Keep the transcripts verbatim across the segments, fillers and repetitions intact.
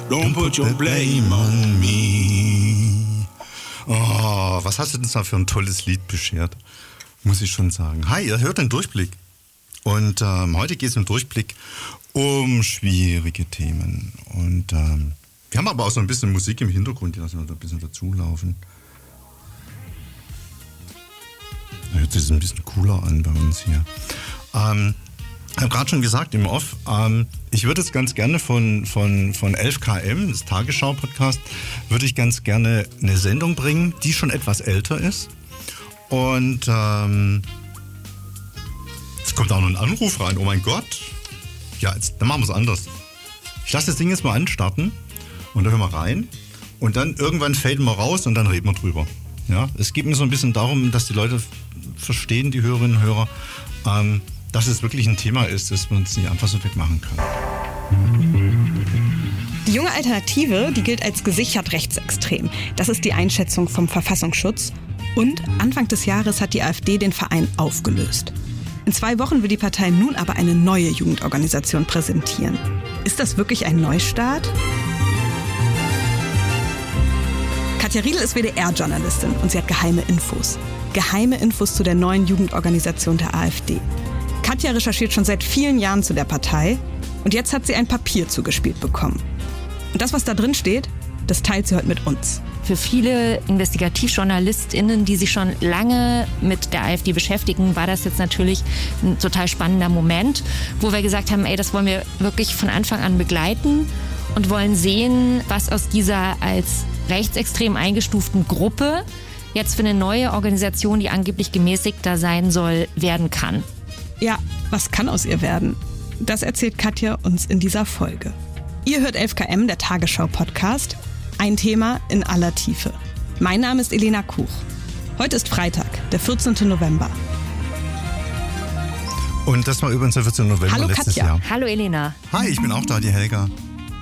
Don't put your blame on me. Oh, was hast du denn da für ein tolles Lied beschert? Muss ich schon sagen. Hi, ihr hört den Durchblick. Und ähm, heute geht es im Durchblick um schwierige Themen. Und ähm, wir haben aber auch so ein bisschen Musik im Hintergrund, die lassen wir da ein bisschen dazulaufen. Da hört sich das ein bisschen cooler an bei uns hier. Ähm, ich habe gerade schon gesagt im Off, ähm, ich würde es ganz gerne von, von, von elf K M, das Tagesschau-Podcast, würde ich ganz gerne eine Sendung bringen, die schon etwas älter ist. Und ähm, jetzt kommt auch noch ein Anruf rein, oh mein Gott. Ja, jetzt, dann machen wir es anders. Ich lasse das Ding jetzt mal anstarten und dann hören wir rein. Und dann irgendwann faden wir raus und dann reden wir drüber. Ja, es geht mir so ein bisschen darum, dass die Leute verstehen, die Hörerinnen und Hörer, ähm, dass es wirklich ein Thema ist, das man es nicht einfach so wegmachen kann. Die junge Alternative, die gilt als gesichert rechtsextrem. Das ist die Einschätzung vom Verfassungsschutz. Und Anfang des Jahres hat die AfD den Verein aufgelöst. In zwei Wochen will die Partei nun aber eine neue Jugendorganisation präsentieren. Ist das wirklich ein Neustart? Katja Riedl ist W D R-Journalistin und sie hat geheime Infos. Geheime Infos zu der neuen Jugendorganisation der AfD. Katja recherchiert schon seit vielen Jahren zu der Partei und jetzt hat sie ein Papier zugespielt bekommen. Und das, was da drin steht, das teilt sie heute mit uns. Für viele InvestigativjournalistInnen, die sich schon lange mit der AfD beschäftigen, war das jetzt natürlich ein total spannender Moment, wo wir gesagt haben, ey, das wollen wir wirklich von Anfang an begleiten und wollen sehen, was aus dieser als rechtsextrem eingestuften Gruppe jetzt für eine neue Organisation, die angeblich gemäßigter sein soll, werden kann. Ja, was kann aus ihr werden? Das erzählt Katja uns in dieser Folge. Ihr hört elf K M, der Tagesschau-Podcast. Ein Thema in aller Tiefe. Mein Name ist Elena Kuch. Heute ist Freitag, der vierzehnten November. Und das war übrigens der vierzehnten November Hallo, letztes Katja. Jahr. Hallo Elena. Hi, ich bin auch da, die Helga.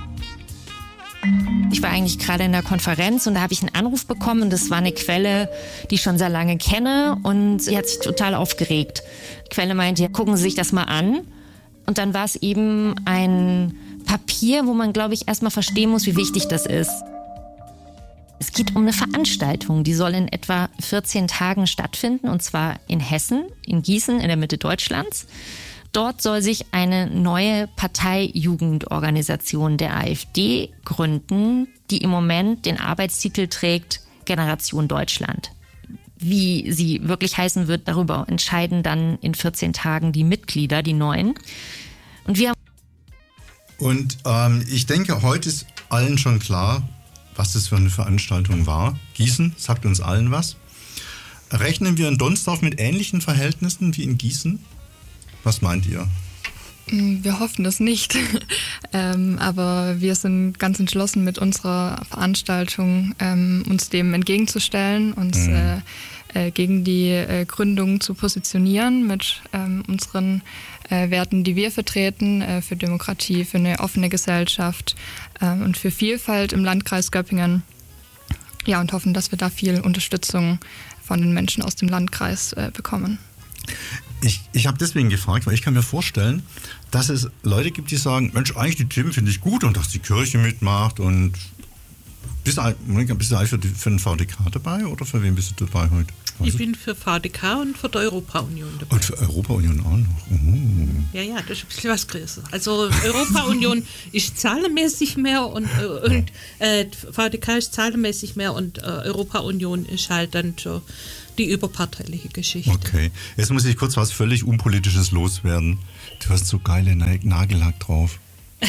Ich war eigentlich gerade in der Konferenz und da habe ich einen Anruf bekommen und das war eine Quelle, die ich schon sehr lange kenne und sie hat sich total aufgeregt. Die Quelle meinte, ja, gucken Sie sich das mal an. Und dann war es eben ein Papier, wo man, glaube ich, erstmal verstehen muss, wie wichtig das ist. Es geht um eine Veranstaltung, die soll in etwa vierzehn Tagen stattfinden, und zwar in Hessen, in Gießen, in der Mitte Deutschlands. Dort soll sich eine neue Parteijugendorganisation der AfD gründen, die im Moment den Arbeitstitel trägt Generation Deutschland. Wie sie wirklich heißen wird, darüber entscheiden dann in vierzehn Tagen die Mitglieder, die neuen. Und wir Und ähm, ich denke, heute ist allen schon klar, was das für eine Veranstaltung war. Gießen sagt uns allen was. Rechnen wir in Donsdorf mit ähnlichen Verhältnissen wie in Gießen? Was meint ihr? Wir hoffen es nicht, ähm, aber wir sind ganz entschlossen mit unserer Veranstaltung, ähm, uns dem entgegenzustellen, uns mhm. äh, äh, gegen die äh, Gründung zu positionieren mit ähm, unseren äh, Werten, die wir vertreten, äh, für Demokratie, für eine offene Gesellschaft äh, und für Vielfalt im Landkreis Göppingen. Ja, und hoffen, dass wir da viel Unterstützung von den Menschen aus dem Landkreis äh, bekommen. Ich, ich habe deswegen gefragt, weil ich kann mir vorstellen, dass es Leute gibt, die sagen, Mensch, eigentlich die Themen finde ich gut und dass die Kirche mitmacht und bist du, bist du eigentlich für, die, für den V D K dabei oder für wen bist du dabei heute? Ich bin für V D K und für die Europa-Union dabei. Und für Europa-Union auch noch? Uh. Ja, ja, das ist ein bisschen was Größeres. Also Europa-Union ist zahlenmäßig mehr und, äh, und äh, V D K ist zahlenmäßig mehr und äh, Europa-Union ist halt dann so die überparteiliche Geschichte. Okay, jetzt muss ich kurz was völlig Unpolitisches loswerden. Du hast so geile Nagellack drauf.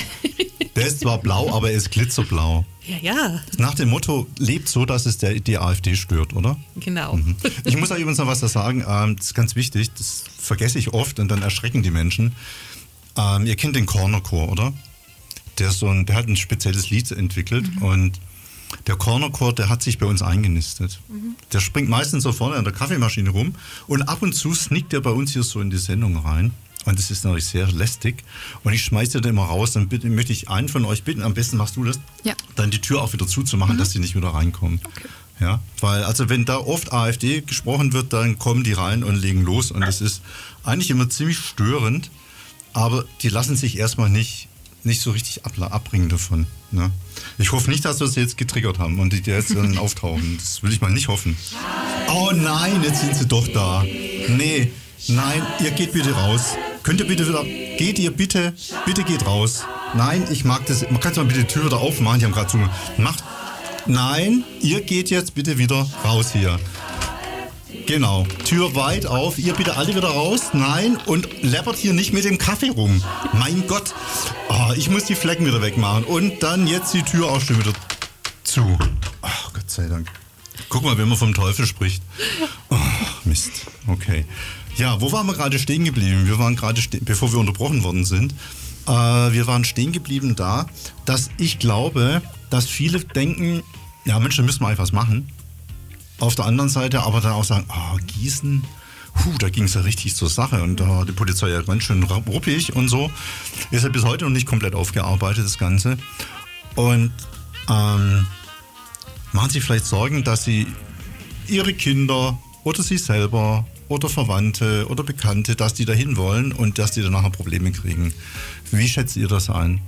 Der ist zwar blau, aber er ist glitzerblau. Ja, ja. Nach dem Motto, lebt so, dass es der, die AfD stört, oder? Genau. Mhm. Ich muss da übrigens noch was da sagen, ähm, das ist ganz wichtig, das vergesse ich oft und dann erschrecken die Menschen. Ähm, ihr kennt den Corner Chor, oder? Der, ist so ein, der hat ein spezielles Lied entwickelt mhm. und der Corner Chor, der hat sich bei uns eingenistet. Mhm. Der springt meistens so vorne an der Kaffeemaschine rum und ab und zu sneakt er bei uns hier so in die Sendung rein. Und das ist natürlich sehr lästig. Und ich schmeiße den immer raus. Dann bitte, möchte ich einen von euch bitten, am besten machst du das, ja. dann die Tür auch wieder zuzumachen, mhm. dass die nicht wieder reinkommen. Okay. Ja, weil also wenn da oft AfD gesprochen wird, dann kommen die rein und legen los. Und das ist eigentlich immer ziemlich störend. Aber die lassen sich erstmal nicht nicht so richtig abbringen davon. Ne? Ich hoffe nicht, dass wir sie jetzt getriggert haben und die jetzt dann auftauchen. Das will ich mal nicht hoffen. Oh nein, jetzt sind sie doch da. Nee, nein, ihr geht bitte raus. Könnt ihr bitte wieder, geht ihr bitte, bitte geht raus. Nein, ich mag das, man kann mal bitte die Tür wieder aufmachen, die haben gerade zu. Macht, nein, ihr geht jetzt bitte wieder raus hier. Genau, Tür weit auf, ihr bitte alle wieder raus, nein, und läppert hier nicht mit dem Kaffee rum. Mein Gott, oh, ich muss die Flecken wieder wegmachen und dann jetzt die Tür auch schon wieder zu. Oh, Gott sei Dank. Guck mal, wenn man vom Teufel spricht. Oh, Mist, okay. Ja, wo waren wir gerade stehen geblieben? Wir waren gerade, ste- bevor wir unterbrochen worden sind, äh, wir waren stehen geblieben da, dass ich glaube, dass viele denken, ja Mensch, da müssen wir einfach was machen. Auf der anderen Seite aber dann auch sagen, oh, Gießen, huh, da ging es ja richtig zur Sache und da uh, die Polizei ja ganz schön ruppig und so. Ist ja bis heute noch nicht komplett aufgearbeitet, das Ganze. Und ähm, machen Sie vielleicht Sorgen, dass Sie Ihre Kinder oder Sie selber oder Verwandte oder Bekannte, dass die dahin wollen und dass die dann nachher Probleme kriegen. Wie schätzt ihr das ein?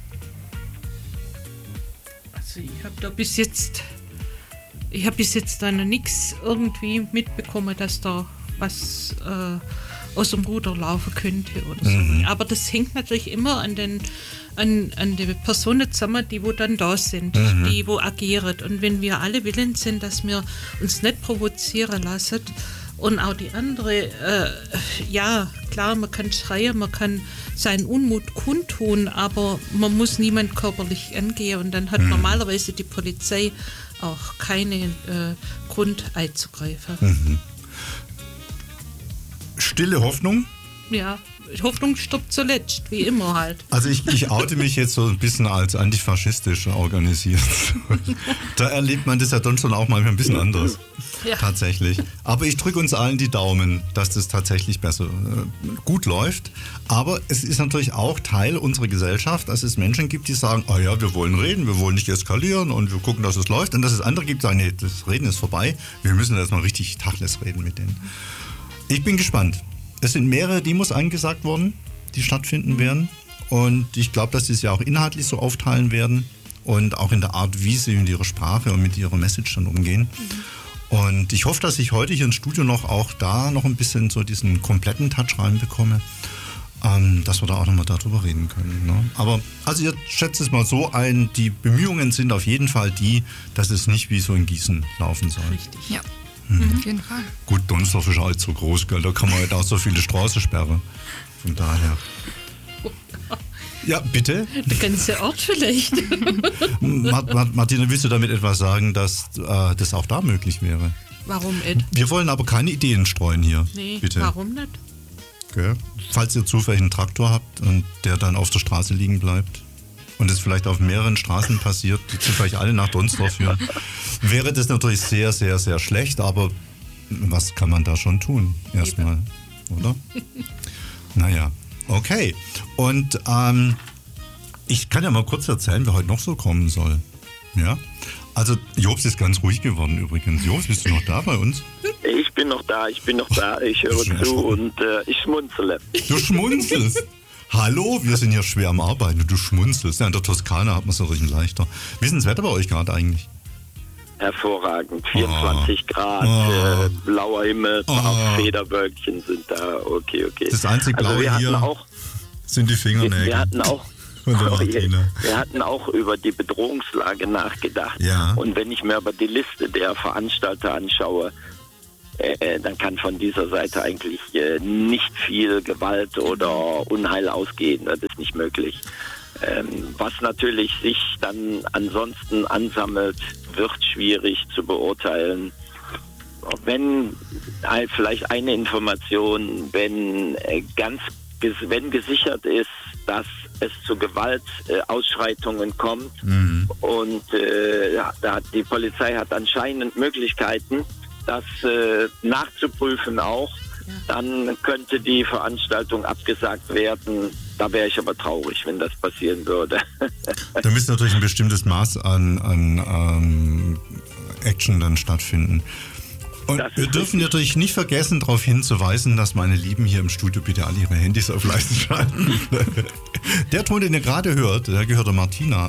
Also ich habe da bis jetzt... Ich habe bis jetzt da noch nichts irgendwie mitbekommen, dass da was äh, aus dem Ruder laufen könnte oder so. Mhm. Aber das hängt natürlich immer an den an, an die Personen zusammen, die wo dann da sind, mhm. die wo agieren. Und wenn wir alle willens sind, dass wir uns nicht provozieren lassen und auch die andere, äh, ja klar, man kann schreien, man kann seinen Unmut kundtun, aber man muss niemand körperlich angehen und dann hat mhm. normalerweise die Polizei auch keinen äh, Grund einzugreifen. Mhm. Stille Hoffnung? Ja, Hoffnung stirbt zuletzt, wie immer halt. Also ich, ich oute mich jetzt so ein bisschen als antifaschistisch organisiert. Da erlebt man das ja dann schon auch manchmal ein bisschen anders. Ja. Tatsächlich. Aber ich drücke uns allen die Daumen, dass das tatsächlich besser äh, gut läuft. Aber es ist natürlich auch Teil unserer Gesellschaft, dass es Menschen gibt, die sagen, oh ja, wir wollen reden, wir wollen nicht eskalieren und wir gucken, dass es läuft. Und dass es andere gibt, die sagen, nee, das Reden ist vorbei. Wir müssen jetzt mal richtig Tacheles reden mit denen. Ich bin gespannt. Es sind mehrere Demos angesagt worden, die stattfinden werden. Und ich glaube, dass sie es ja auch inhaltlich so aufteilen werden und auch in der Art, wie sie mit ihrer Sprache und mit ihrer Message dann umgehen. Mhm. Und ich hoffe, dass ich heute hier im Studio noch auch da noch ein bisschen so diesen kompletten Touch reinbekomme, ähm, dass wir da auch nochmal darüber reden können. Ne? Aber also ihr schätzt es mal so ein, die Bemühungen sind auf jeden Fall die, dass es nicht wie so in Gießen laufen soll. Richtig, ja. Mhm. Auf jeden Fall. Gut, Donsdorf ist halt so groß, gell? Da kann man halt auch so viele Straßen sperren. Von daher. Ja, bitte? Der ganze Ort vielleicht. Martina, willst du damit etwas sagen, dass äh, das auch da möglich wäre? Warum, Ed? Wir wollen aber keine Ideen streuen hier. Nee, bitte. Warum nicht? Okay. Falls ihr zufällig einen Traktor habt und der dann auf der Straße liegen bleibt und es vielleicht auf mehreren Straßen passiert, die zufällig alle nach Donsdorf führen, wäre das natürlich sehr, sehr, sehr schlecht, aber was kann man da schon tun? Erstmal, oder? Naja, okay. Und ähm, ich kann ja mal kurz erzählen, wer heute noch so kommen soll. Ja? Also Jobs ist ganz ruhig geworden übrigens. Jobs, bist du noch da bei uns? Ich bin noch da, ich bin noch da, ich höre zu und äh, ich schmunzele. Du schmunzelst? Hallo, wir sind hier schwer am Arbeiten und du schmunzelst. Ja, in der Toskana hat man es natürlich leichter. Wie ist denn das Wetter bei euch gerade eigentlich? Hervorragend, vierundzwanzig oh. Grad, oh. Äh, blauer Himmel, oh. auch Federwölkchen sind da, okay, okay. Das einzige Blaue also wir hier auch, sind die Fingernägel. Wir hatten auch oh, wir hatten auch über die Bedrohungslage nachgedacht. Ja. Und wenn ich mir aber die Liste der Veranstalter anschaue, äh, dann kann von dieser Seite eigentlich äh, nicht viel Gewalt oder Unheil ausgehen. Das ist nicht möglich. Ähm, was natürlich sich dann ansonsten ansammelt, wird schwierig zu beurteilen. Wenn äh, vielleicht eine Information, wenn äh, ganz wenn gesichert ist, dass es zu Gewaltausschreitungen äh, kommt mhm. und äh, ja, da, die Polizei hat anscheinend Möglichkeiten, das äh, nachzuprüfen auch, ja. Dann könnte die Veranstaltung abgesagt werden. Da wäre ich aber traurig, wenn das passieren würde. Da müsste natürlich ein bestimmtes Maß an, an ähm, Action dann stattfinden. Und wir dürfen richtig. natürlich nicht vergessen, darauf hinzuweisen, dass meine Lieben hier im Studio bitte alle ihre Handys auf leise schalten. Der Ton, den ihr gerade hört, der gehört der Martina.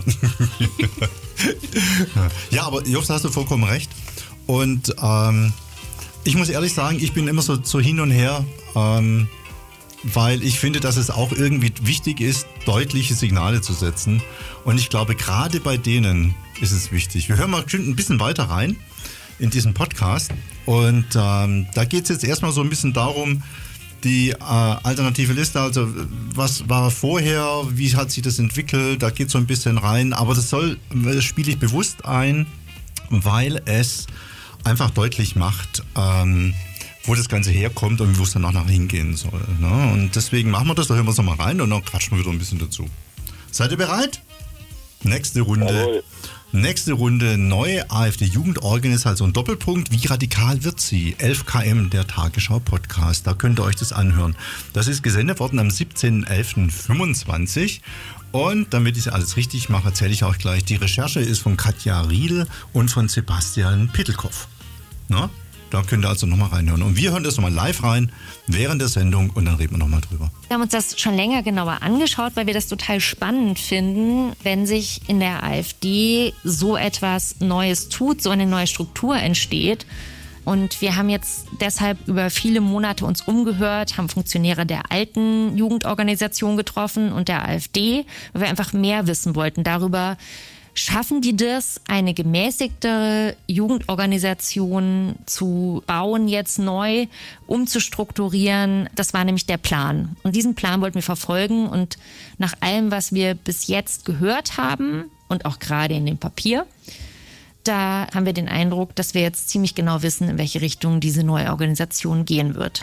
Ja, aber Jobst, hast du vollkommen recht. Und ähm, ich muss ehrlich sagen, ich bin immer so, so hin und her, ähm, weil ich finde, dass es auch irgendwie wichtig ist, deutliche Signale zu setzen. Und ich glaube, gerade bei denen ist es wichtig. Wir hören mal ein bisschen weiter rein in diesen Podcast. Und ähm, da geht es jetzt erstmal so ein bisschen darum, die äh, alternative Liste, also was war vorher, wie hat sich das entwickelt, da geht so ein bisschen rein, aber das soll, das spiele ich bewusst ein, weil es einfach deutlich macht, ähm, wo das Ganze herkommt und wo es dann auch hingehen soll. Ne? Und deswegen machen wir das, da hören wir es nochmal rein und dann quatschen wir wieder ein bisschen dazu. Seid ihr bereit? Nächste Runde. Jawohl. Nächste Runde, neue AfD-Jugendorganisation Doppelpunkt. Wie radikal wird sie? elf Kilometer, der Tagesschau-Podcast. Da könnt ihr euch das anhören. Das ist gesendet worden am siebzehnten elften fünfundzwanzig. Und damit ich alles richtig mache, erzähle ich auch gleich. Die Recherche ist von Katja Riedl und von Sebastian Pittelkoff. Na? Da könnt ihr also nochmal reinhören. Und wir hören das nochmal live rein während der Sendung und dann reden wir nochmal drüber. Wir haben uns das schon länger genauer angeschaut, weil wir das total spannend finden, wenn sich in der AfD so etwas Neues tut, so eine neue Struktur entsteht. Und wir haben jetzt deshalb über viele Monate uns umgehört, haben Funktionäre der alten Jugendorganisation getroffen und der AfD, weil wir einfach mehr wissen wollten darüber, schaffen die das, eine gemäßigtere Jugendorganisation zu bauen, jetzt neu umzustrukturieren? Das war nämlich der Plan. Und diesen Plan wollten wir verfolgen. Und nach allem, was wir bis jetzt gehört haben und auch gerade in dem Papier, da haben wir den Eindruck, dass wir jetzt ziemlich genau wissen, in welche Richtung diese neue Organisation gehen wird.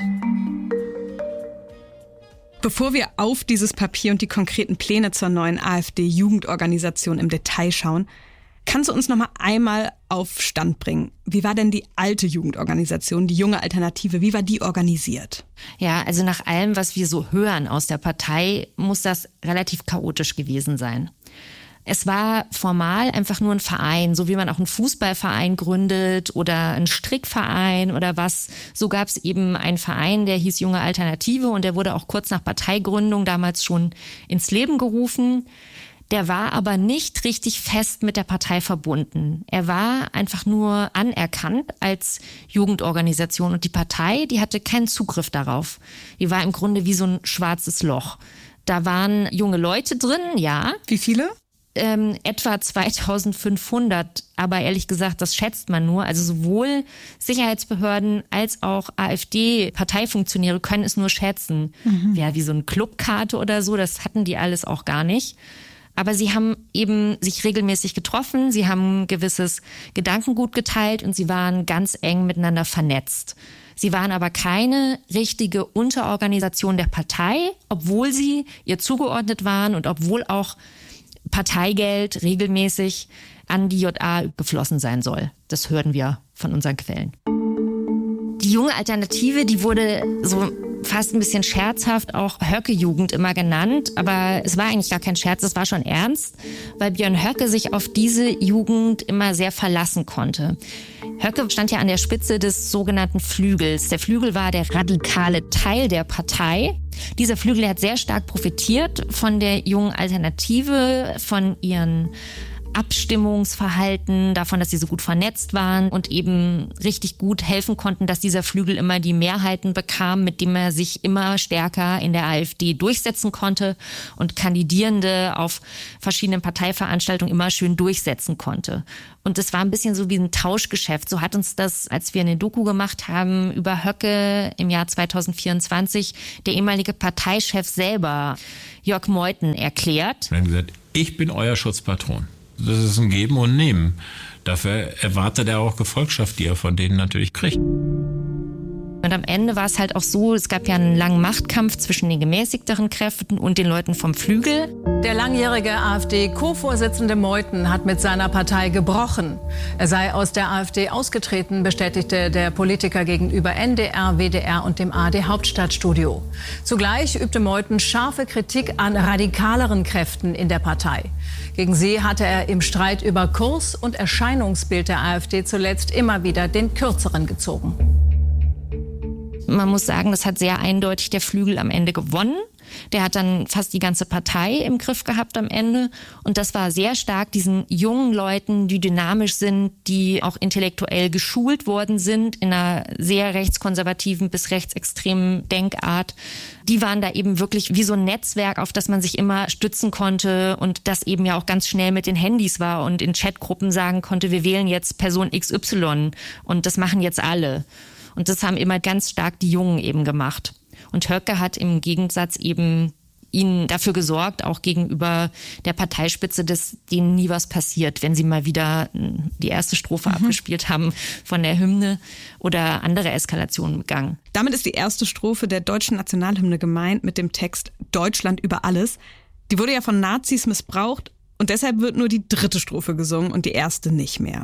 Bevor wir auf dieses Papier und die konkreten Pläne zur neuen AfD-Jugendorganisation im Detail schauen, kannst du uns noch mal einmal auf Stand bringen? Wie war denn die alte Jugendorganisation, die junge Alternative, wie war die organisiert? Ja, also nach allem, was wir so hören aus der Partei, muss das relativ chaotisch gewesen sein. Es war formal einfach nur ein Verein, so wie man auch einen Fußballverein gründet oder einen Strickverein oder was. So gab es eben einen Verein, der hieß Junge Alternative und der wurde auch kurz nach Parteigründung damals schon ins Leben gerufen. Der war aber nicht richtig fest mit der Partei verbunden. Er war einfach nur anerkannt als Jugendorganisation und die Partei, die hatte keinen Zugriff darauf. Die war im Grunde wie so ein schwarzes Loch. Da waren junge Leute drin, ja. Wie viele? Ähm, etwa zweitausendfünfhundert, aber ehrlich gesagt, das schätzt man nur. Also sowohl Sicherheitsbehörden als auch AfD-Parteifunktionäre können es nur schätzen. Mhm. Ja, wie so eine Clubkarte oder so, das hatten die alles auch gar nicht. Aber sie haben eben sich regelmäßig getroffen, sie haben ein gewisses Gedankengut geteilt und sie waren ganz eng miteinander vernetzt. Sie waren aber keine richtige Unterorganisation der Partei, obwohl sie ihr zugeordnet waren und obwohl auch Parteigeld regelmäßig an die J A geflossen sein soll. Das hören wir von unseren Quellen. Die junge Alternative, die wurde so fast ein bisschen scherzhaft auch Höcke-Jugend immer genannt. Aber es war eigentlich gar kein Scherz, es war schon ernst, weil Björn Höcke sich auf diese Jugend immer sehr verlassen konnte. Höcke stand ja an der Spitze des sogenannten Flügels. Der Flügel war der radikale Teil der Partei. Dieser Flügel hat sehr stark profitiert von der jungen Alternative, von ihren Abstimmungsverhalten, davon, dass sie so gut vernetzt waren und eben richtig gut helfen konnten, dass dieser Flügel immer die Mehrheiten bekam, mit dem er sich immer stärker in der AfD durchsetzen konnte und Kandidierende auf verschiedenen Parteiveranstaltungen immer schön durchsetzen konnte. Und das war ein bisschen so wie ein Tauschgeschäft. So hat uns das, als wir eine Doku gemacht haben über Höcke im Jahr zweitausendvierundzwanzig, der ehemalige Parteichef selber, Jörg Meuthen, erklärt. Wir haben gesagt, ich bin euer Schutzpatron. Das ist ein Geben und Nehmen. Dafür erwartet er auch Gefolgschaft, die er von denen natürlich kriegt. Und am Ende war es halt auch so, es gab ja einen langen Machtkampf zwischen den gemäßigteren Kräften und den Leuten vom Flügel. Der langjährige AfD-Co-Vorsitzende Meuthen hat mit seiner Partei gebrochen. Er sei aus der AfD ausgetreten, bestätigte der Politiker gegenüber N D R, W D R und dem A R D-Hauptstadtstudio. Zugleich übte Meuthen scharfe Kritik an radikaleren Kräften in der Partei. Gegen sie hatte er im Streit über Kurs und Erscheinungsbild der AfD zuletzt immer wieder den Kürzeren gezogen. Man muss sagen, das hat sehr eindeutig der Flügel am Ende gewonnen. Der hat dann fast die ganze Partei im Griff gehabt am Ende. Und das war sehr stark diesen jungen Leuten, die dynamisch sind, die auch intellektuell geschult worden sind in einer sehr rechtskonservativen bis rechtsextremen Denkart. Die waren da eben wirklich wie so ein Netzwerk, auf das man sich immer stützen konnte und das eben ja auch ganz schnell mit den Handys war und in Chatgruppen sagen konnte, wir wählen jetzt Person X Y und das machen jetzt alle. Und das haben immer ganz stark die Jungen eben gemacht. Und Höcke hat im Gegensatz eben ihnen dafür gesorgt, auch gegenüber der Parteispitze, dass denen nie was passiert, wenn sie mal wieder die erste Strophe mhm. abgespielt haben von der Hymne oder andere Eskalationen begangen. Damit ist die erste Strophe der deutschen Nationalhymne gemeint mit dem Text Deutschland über alles. Die wurde ja von Nazis missbraucht und deshalb wird nur die dritte Strophe gesungen und die erste nicht mehr.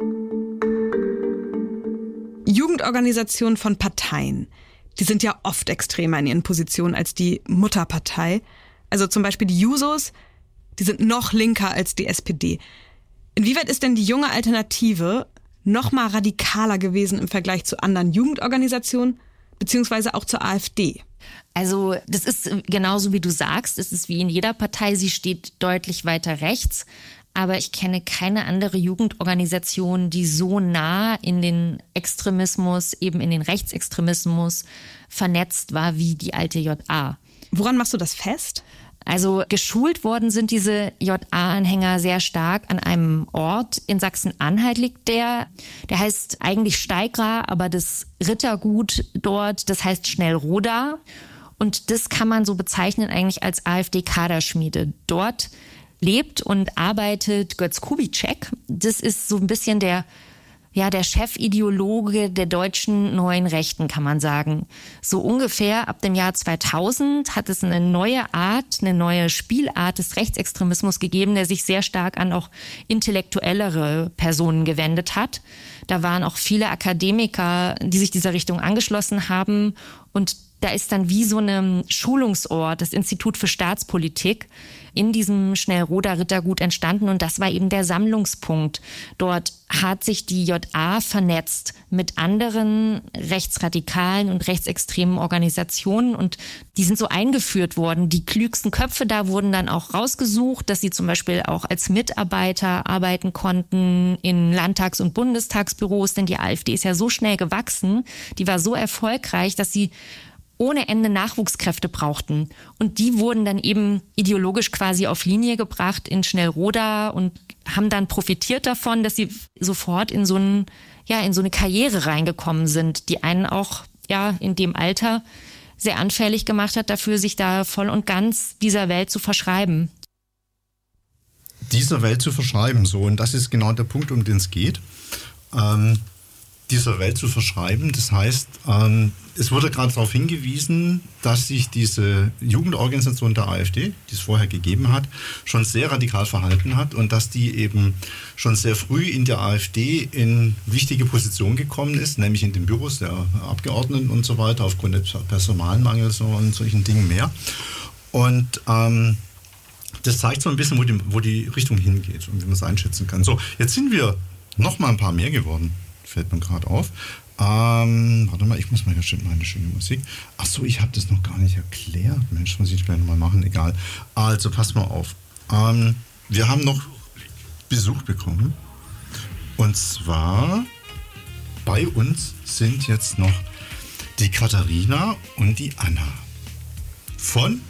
Jugendorganisationen von Parteien. Die sind ja oft extremer in ihren Positionen als die Mutterpartei. Also zum Beispiel die Jusos, die sind noch linker als die S P D. Inwieweit ist denn die junge Alternative noch mal radikaler gewesen im Vergleich zu anderen Jugendorganisationen, beziehungsweise auch zur AfD? Also das ist genauso wie du sagst, es ist wie in jeder Partei, sie steht deutlich weiter rechts. Aber ich kenne keine andere Jugendorganisation, die so nah in den Extremismus, eben in den Rechtsextremismus vernetzt war wie die alte J A. Woran machst du das fest? Also geschult worden sind diese J A-Anhänger sehr stark an einem Ort. In Sachsen-Anhalt liegt der. Der heißt eigentlich Steigra, aber das Rittergut dort, das heißt Schnellroda. Und das kann man so bezeichnen eigentlich als AfD-Kaderschmiede. Dort lebt und arbeitet Götz Kubitschek. Das ist so ein bisschen der, ja, der Chefideologe der deutschen neuen Rechten, kann man sagen. So ungefähr ab dem Jahr zweitausend hat es eine neue Art, eine neue Spielart des Rechtsextremismus gegeben, der sich sehr stark an auch intellektuellere Personen gewendet hat. Da waren auch viele Akademiker, die sich dieser Richtung angeschlossen haben. Und da ist dann wie so ein Schulungsort, das Institut für Staatspolitik, in diesem Schnellroda Rittergut entstanden und das war eben der Sammlungspunkt. Dort hat sich die J A vernetzt mit anderen rechtsradikalen und rechtsextremen Organisationen und die sind so eingeführt worden. Die klügsten Köpfe da wurden dann auch rausgesucht, dass sie zum Beispiel auch als Mitarbeiter arbeiten konnten in Landtags- und Bundestagsbüros, denn die AfD ist ja so schnell gewachsen, die war so erfolgreich, dass sie ohne Ende Nachwuchskräfte brauchten. Und die wurden dann eben ideologisch quasi auf Linie gebracht in Schnellroda und haben dann profitiert davon, dass sie sofort in so ein, ja, in so eine Karriere reingekommen sind, die einen auch, ja, in dem Alter sehr anfällig gemacht hat dafür, sich da voll und ganz dieser Welt zu verschreiben. Dieser Welt zu verschreiben, so. Und das ist genau der Punkt, um den es geht. Ähm, dieser Welt zu verschreiben. Das heißt, ähm, es wurde gerade darauf hingewiesen, dass sich diese Jugendorganisation der AfD, die es vorher gegeben hat, schon sehr radikal verhalten hat und dass die eben schon sehr früh in der AfD in wichtige Positionen gekommen ist, nämlich in den Büros der Abgeordneten und so weiter, aufgrund des Personalmangels und solchen Dingen mehr. Und ähm, das zeigt so ein bisschen, wo die, wo die Richtung hingeht und wie man es einschätzen kann. So, jetzt sind wir noch mal ein paar mehr geworden. Fällt mir gerade auf. Ähm, warte mal, ich muss mal, hier steht meine schöne Musik. Ach so, ich habe das noch gar nicht erklärt. Mensch, muss ich gleich nochmal machen, egal. Also, pass mal auf. Ähm, wir haben noch Besuch bekommen. Und zwar bei uns sind jetzt noch die Katharina und die Anna. Von?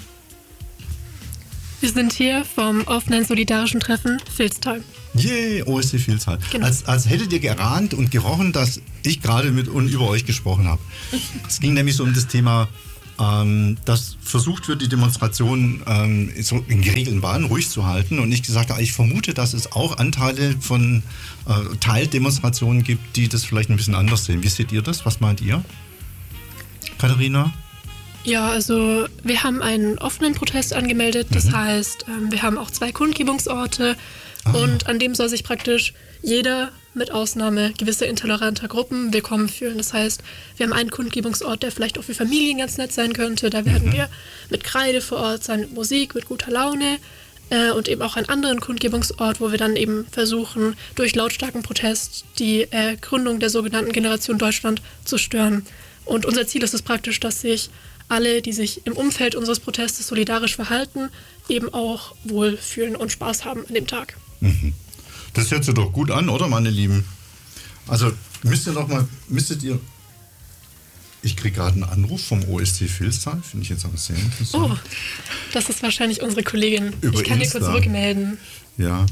Wir sind hier vom offenen solidarischen Treffen Vilstal. Yay, O S C Vilstal. Genau. Als, als hättet ihr geahnt und gerochen, dass ich gerade mit und über euch gesprochen habe. Es ging nämlich so um das Thema, ähm, dass versucht wird, die Demonstration ähm, so in geregelten Bahnen ruhig zu halten. Und ich gesagt habe, ich vermute, dass es auch Anteile von äh, Teildemonstrationen gibt, die das vielleicht ein bisschen anders sehen. Wie seht ihr das? Was meint ihr? Katharina? Ja, also wir haben einen offenen Protest angemeldet. Das mhm. heißt, ähm, wir haben auch zwei Kundgebungsorte. Ah. Und an dem soll sich praktisch jeder, mit Ausnahme gewisser intoleranter Gruppen, willkommen fühlen. Das heißt, wir haben einen Kundgebungsort, der vielleicht auch für Familien ganz nett sein könnte. Da werden mhm. wir mit Kreide vor Ort sein, mit Musik, mit guter Laune. Äh, und eben auch einen anderen Kundgebungsort, wo wir dann eben versuchen, durch lautstarken Protest die äh, Gründung der sogenannten Generation Deutschland zu stören. Und unser Ziel ist es praktisch, dass sich alle, die sich im Umfeld unseres Protestes solidarisch verhalten, eben auch wohlfühlen und Spaß haben an dem Tag. Mhm. Das hört sich doch gut an, oder, meine Lieben? Also müsst ihr noch mal, müsstet ihr... Ich kriege gerade einen Anruf vom O S C Vilstal, finde ich jetzt aber sehr interessant. Oh, das ist wahrscheinlich unsere Kollegin. Über ich kann Insta. dir kurz zurückmelden. Ja,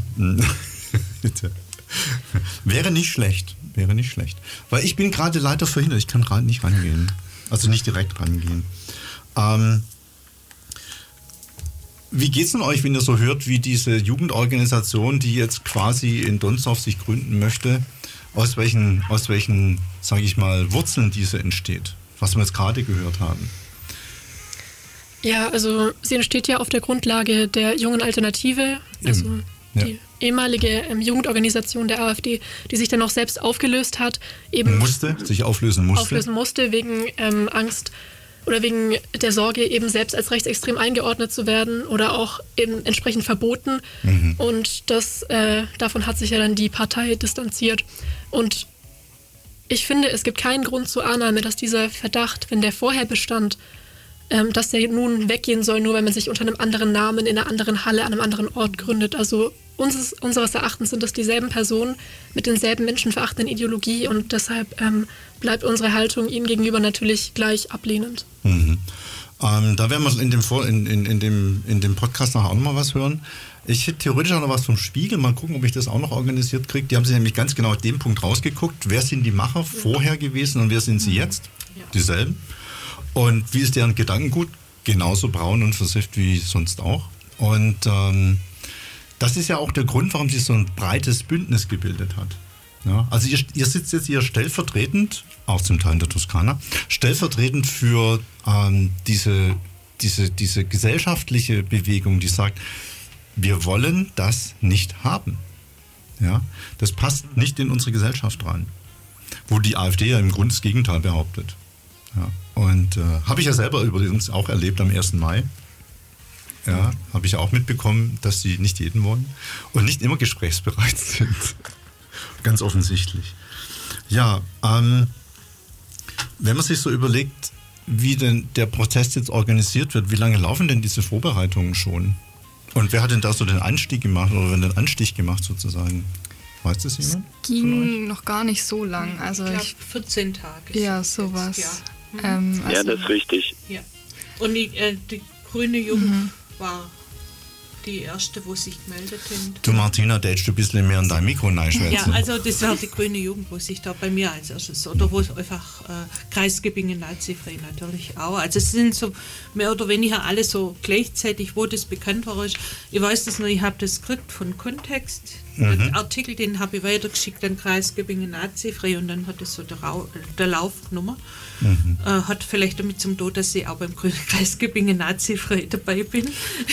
wäre nicht schlecht, wäre nicht schlecht. Weil ich bin gerade leider verhindert, ich kann gerade nicht rangehen. Also nicht direkt rangehen. Ähm, wie geht's denn euch, wenn ihr so hört, wie diese Jugendorganisation, die jetzt quasi in Donsdorf sich gründen möchte, aus welchen, aus welchen, sage ich mal, Wurzeln diese entsteht, was wir jetzt gerade gehört haben? Ja, also sie entsteht ja auf der Grundlage der Jungen Alternative, also Eben. Ja. die ehemalige ähm, Jugendorganisation der AfD, die sich dann auch selbst aufgelöst hat, eben Musste, sich auflösen musste. auflösen musste wegen ähm, Angst oder wegen der Sorge, eben selbst als rechtsextrem eingeordnet zu werden oder auch eben entsprechend verboten. Mhm. Und das, äh, davon hat sich ja dann die Partei distanziert. Und ich finde, es gibt keinen Grund zur Annahme, dass dieser Verdacht, wenn der vorher bestand, ähm, dass der nun weggehen soll, nur weil man sich unter einem anderen Namen in einer anderen Halle an einem anderen Ort gründet. Also unseres, unseres Erachtens sind das dieselben Personen mit denselben menschenverachtenden Ideologie und deshalb ähm, bleibt unsere Haltung ihnen gegenüber natürlich gleich ablehnend. Mhm. Ähm, da werden wir in dem, Vor in, in, in, dem, in dem Podcast nachher auch noch mal was hören. Ich hätte theoretisch auch noch was vom Spiegel. Mal gucken, ob ich das auch noch organisiert kriege. Die haben sich nämlich ganz genau auf den Punkt rausgeguckt. Wer sind die Macher vorher gewesen und wer sind sie jetzt? Ja. Dieselben. Und wie ist deren Gedankengut? Genauso braun und versifft wie sonst auch. Und ähm, das ist ja auch der Grund, warum sie so ein breites Bündnis gebildet hat. Ja, also ihr, ihr sitzt jetzt hier stellvertretend, auch zum Teil in der Toskana, stellvertretend für ähm, diese, diese, diese gesellschaftliche Bewegung, die sagt, wir wollen das nicht haben. Ja, das passt nicht in unsere Gesellschaft rein. Wo die AfD ja im Grunde das Gegenteil behauptet. Ja, und äh, habe ich ja selber übrigens auch erlebt am ersten Mai. Ja, habe ich auch mitbekommen, dass sie nicht jeden wollen und nicht immer gesprächsbereit sind. Ganz offensichtlich. Ja, ähm, wenn man sich so überlegt, wie denn der Protest jetzt organisiert wird, wie lange laufen denn diese Vorbereitungen schon? Und wer hat denn da so den Anstieg gemacht oder den Anstich gemacht sozusagen? Weiß das jemand? Es ging noch gar nicht so lang. Also ich glaube ich, vierzehn Tage. Ja, sowas. Jetzt, ja. Ähm, also ja, das ist richtig. Ja. Und die, äh, die grüne Jugend Mhm. war die erste, wo sich gemeldet haben. Du Martina, da hättest du ein bisschen mehr in dein Mikro reinschwätzen. Ja, also das war die grüne Jugend, wo sich da bei mir als erstes, oder wo es einfach äh, Kreisgebingen nazifrei natürlich auch. Also es sind so mehr oder weniger alle so gleichzeitig, wo das bekannt war. Ich weiß das noch, ich habe das gekriegt von Kontext. Mhm. Den Artikel, den habe ich weitergeschickt an Kreisgebingen nazifrei und dann hat es so der, Rau, der Lauf genommen. Mhm. Äh, hat vielleicht damit zum Tod, dass ich auch beim Kreisgebingen nazifrei dabei bin.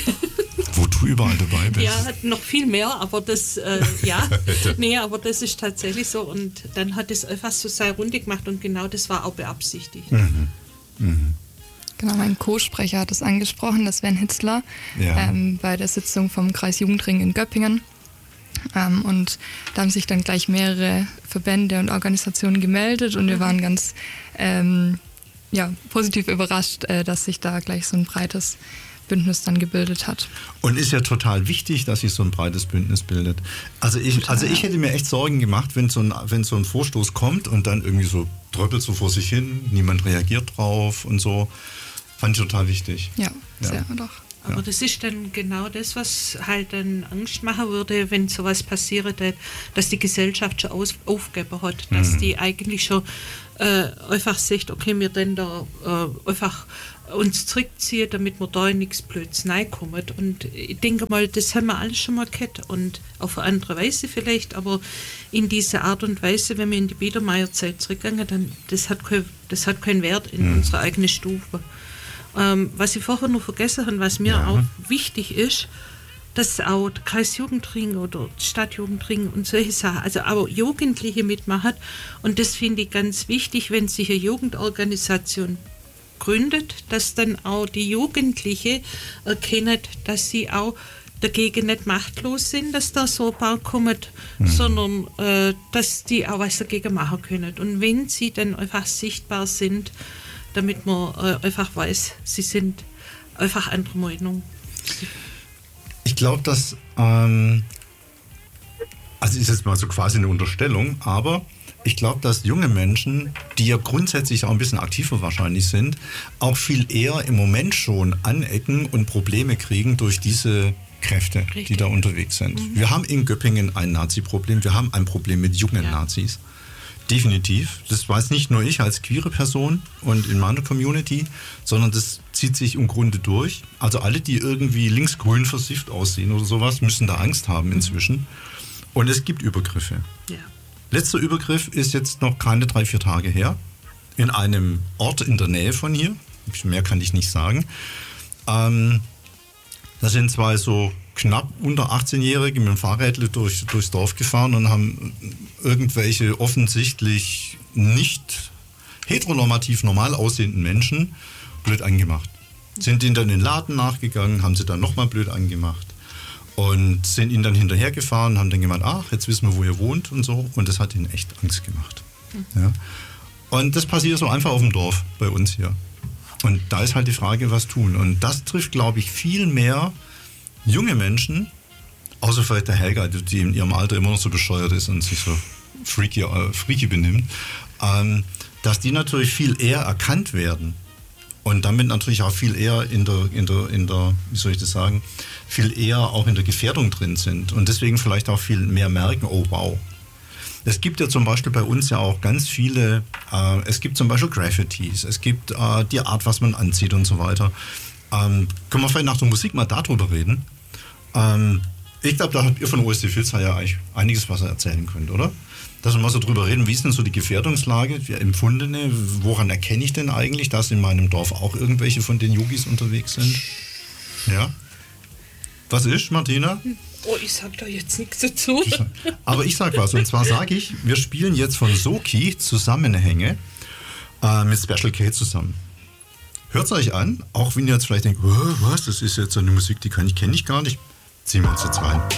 Wo du überall dabei bist. Ja, noch viel mehr, aber das, äh, ja, nee, aber das ist tatsächlich so. Und dann hat es einfach so seine Runde gemacht und genau das war auch beabsichtigt. Mhm. Mhm. Genau, mein Co-Sprecher hat es angesprochen, das Sven Hitzler, Ja. ähm, bei der Sitzung vom Kreis Jugendring in Göppingen. Ähm, und da haben sich dann gleich mehrere Verbände und Organisationen gemeldet und wir waren ganz ähm, ja, positiv überrascht, äh, dass sich da gleich so ein breites Bündnis dann gebildet hat. Und ist ja total wichtig, dass sich so ein breites Bündnis bildet. Also ich, Total, also ich ja. hätte mir echt Sorgen gemacht, wenn so, ein, wenn so ein Vorstoß kommt und dann irgendwie so tröppelt so vor sich hin, niemand reagiert drauf und so. Fand ich total wichtig. Ja, Ja. sehr doch. Aber das ist dann genau das, was halt dann Angst machen würde, wenn sowas passiert, dass die Gesellschaft schon aus, aufgegeben hat, dass Mhm. die eigentlich schon äh, einfach sagt, okay, wir dann da äh, einfach uns zurückziehen, damit wir da in nichts Blöds reinkommen. Und ich denke mal, das haben wir alles schon mal gehabt und auf eine andere Weise vielleicht, aber in dieser Art und Weise, wenn wir in die Biedermeierzeit zurückgehen, dann das hat kein, das hat keinen Wert in Mhm. unserer eigenen Stufe. Ähm, was ich vorher noch vergessen habe, was mir Ja. auch wichtig ist, dass auch der Kreisjugendring oder die Stadtjugendring und solche Sachen, also auch Jugendliche mitmachen. Und das finde ich ganz wichtig, wenn sich eine Jugendorganisation gründet, dass dann auch die Jugendliche erkennen, dass sie auch dagegen nicht machtlos sind, dass da so ein paar kommen, mhm. sondern äh, dass die auch was dagegen machen können. Und wenn sie dann einfach sichtbar sind, damit man äh, einfach weiß, sie sind einfach anderer Meinung. Ich glaube, dass, ähm, also ist jetzt mal so quasi eine Unterstellung, aber ich glaube, dass junge Menschen, die ja grundsätzlich auch ein bisschen aktiver wahrscheinlich sind, auch viel eher im Moment schon anecken und Probleme kriegen durch diese Kräfte, Richtig. die da unterwegs sind. Mhm. Wir haben in Göppingen ein Nazi-Problem, wir haben ein Problem mit jungen ja. Nazis. Definitiv. Das weiß nicht nur ich als queere Person und in meiner Community, sondern das zieht sich im Grunde durch. Also alle, die irgendwie linksgrün versifft aussehen oder sowas, müssen da Angst haben inzwischen. Und es gibt Übergriffe. Ja. Letzter Übergriff ist jetzt noch keine drei, vier Tage her. In einem Ort in der Nähe von hier. Mehr kann ich nicht sagen. Ähm, da sind zwei so knapp unter achtzehnjährige mit dem Fahrrädle durch, durchs Dorf gefahren und haben irgendwelche offensichtlich nicht heteronormativ normal aussehenden Menschen blöd angemacht. Sind ihnen dann in den Laden nachgegangen, haben sie dann nochmal blöd angemacht und sind ihnen dann hinterhergefahren, haben dann gemeint, ach, jetzt wissen wir, wo ihr wohnt und so. Und das hat ihnen echt Angst gemacht. Mhm. Ja. Und das passiert so einfach auf dem Dorf bei uns hier. Und da ist halt die Frage, was tun. Und das trifft, glaube ich, viel mehr junge Menschen, außer vielleicht der Helga, die in ihrem Alter immer noch so bescheuert ist und sich so freaky, äh, freaky benimmt, ähm, dass die natürlich viel eher erkannt werden und damit natürlich auch viel eher in der, in der, in der, wie soll ich das sagen, viel eher auch in der Gefährdung drin sind und deswegen vielleicht auch viel mehr merken, oh wow. Es gibt ja zum Beispiel bei uns ja auch ganz viele, äh, es gibt zum Beispiel Graffitis, es gibt äh, die Art, was man anzieht und so weiter. Ähm, können wir vielleicht nach der Musik mal darüber reden? Ähm, ich glaube, da habt ihr von O S C Filzer ja eigentlich einiges, was ihr erzählen könnt, oder? Dass wir mal so drüber reden, wie ist denn so die Gefährdungslage, die empfundene, woran erkenne ich denn eigentlich, dass in meinem Dorf auch irgendwelche von den Yogis unterwegs sind? Ja? Was ist, Martina? Oh, ich sag da jetzt nichts dazu. Aber ich sag was, und zwar sage ich, wir spielen jetzt von Soki Zusammenhänge äh, mit Special K zusammen. Hört es euch an, auch wenn ihr jetzt vielleicht denkt, oh, was, das ist jetzt so eine Musik, die kann ich, kenne ich gar nicht. Ziehen wir uns jetzt rein.